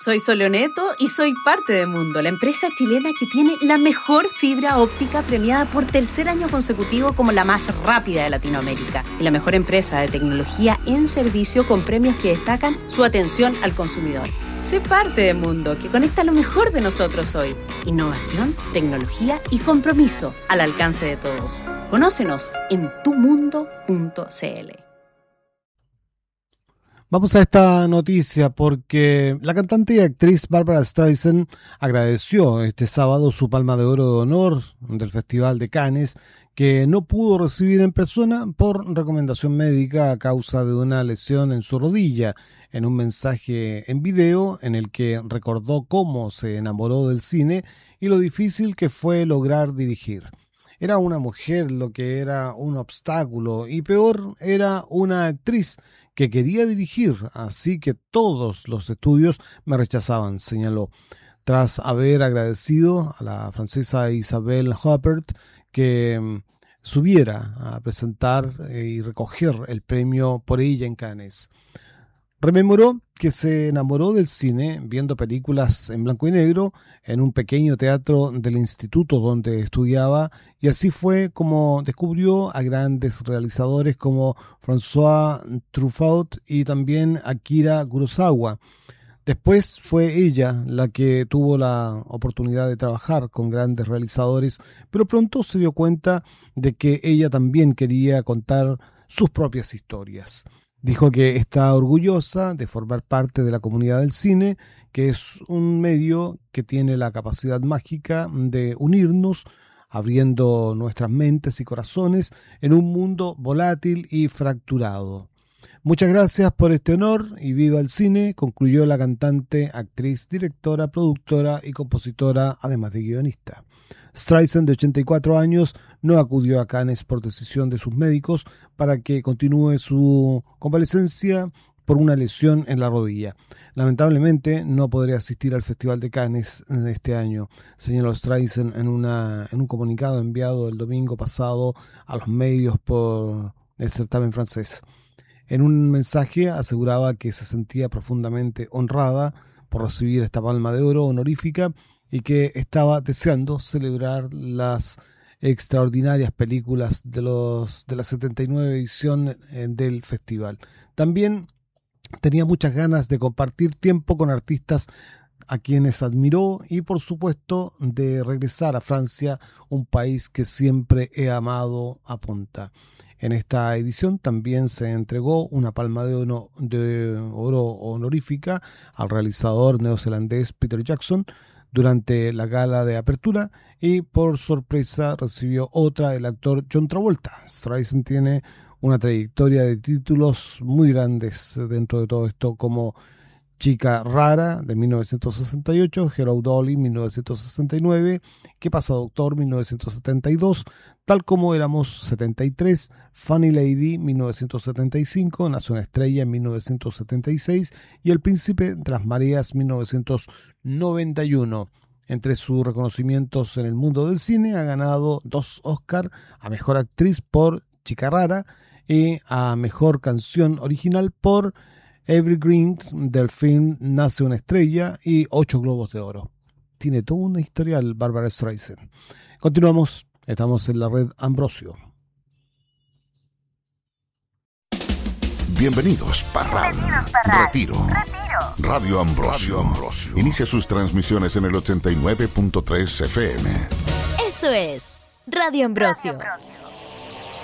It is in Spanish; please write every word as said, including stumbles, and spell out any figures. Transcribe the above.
Soy Soleoneto y soy parte de Mundo, la empresa chilena que tiene la mejor fibra óptica premiada por tercer año consecutivo como la más rápida de Latinoamérica y la mejor empresa de tecnología en servicio con premios que destacan su atención al consumidor. Sé parte de Mundo, que conecta lo mejor de nosotros hoy. Innovación, tecnología y compromiso al alcance de todos. Conócenos en tu mundo punto c l. Vamos a esta noticia porque la cantante y actriz Barbra Streisand agradeció este sábado su Palma de Oro de Honor del Festival de Cannes, que no pudo recibir en persona por recomendación médica a causa de una lesión en su rodilla, en un mensaje en video en el que recordó cómo se enamoró del cine y lo difícil que fue lograr dirigir. Era una mujer lo que era un obstáculo y peor, era una actriz que quería dirigir, así que todos los estudios me rechazaban, señaló, tras haber agradecido a la francesa Isabelle Huppert que subiera a presentar y recoger el premio por ella en Cannes. Rememoró que se enamoró del cine viendo películas en blanco y negro en un pequeño teatro del instituto donde estudiaba, y así fue como descubrió a grandes realizadores como François Truffaut y también Akira Kurosawa. Después fue ella la que tuvo la oportunidad de trabajar con grandes realizadores, pero pronto se dio cuenta de que ella también quería contar sus propias historias. Dijo que está orgullosa de formar parte de la comunidad del cine, que es un medio que tiene la capacidad mágica de unirnos, abriendo nuestras mentes y corazones en un mundo volátil y fracturado. Muchas gracias por este honor y viva el cine, concluyó la cantante, actriz, directora, productora y compositora, además de guionista. Streisand, de ochenta y cuatro años, no acudió a Cannes por decisión de sus médicos para que continúe su convalecencia por una lesión en la rodilla. Lamentablemente no podré asistir al Festival de Cannes este año, señaló Streisand en, una, en un comunicado enviado el domingo pasado a los medios por el certamen francés. En un mensaje aseguraba que se sentía profundamente honrada por recibir esta Palma de Oro honorífica y que estaba deseando celebrar las extraordinarias películas de los de la setenta y nueve edición del festival. También tenía muchas ganas de compartir tiempo con artistas a quienes admiró y, por supuesto, de regresar a Francia, un país que siempre he amado, apunta. En esta edición también se entregó una Palma de Oro, de oro honorífica al realizador neozelandés Peter Jackson durante la gala de apertura, y por sorpresa recibió otra el actor John Travolta. Streisand tiene una trayectoria de títulos muy grandes dentro de todo esto, como Chica Rara de mil novecientos sesenta y ocho, Hello Dolly mil novecientos sesenta y nueve, ¿Qué pasa doctor? mil novecientos setenta y dos, Tal como éramos setenta y tres, Funny Lady mil novecientos setenta y cinco, Nació una estrella en mil novecientos setenta y seis y El príncipe de las mareas mil novecientos noventa y uno. Entre sus reconocimientos en el mundo del cine ha ganado dos Oscar, a Mejor Actriz por Chica Rara y a Mejor Canción Original por Evergreen del film Nace una estrella, y ocho Globos de Oro. Tiene todo un historial Barbra Streisand. Continuamos, estamos en la red Ambrosio. Bienvenidos, Parral. Bienvenidos, Parral. Retiro. Retiro. Radio Ambrosio. Radio Ambrosio. Inicia sus transmisiones en el ochenta y nueve punto tres F M. Esto es Radio Ambrosio. Radio Ambrosio.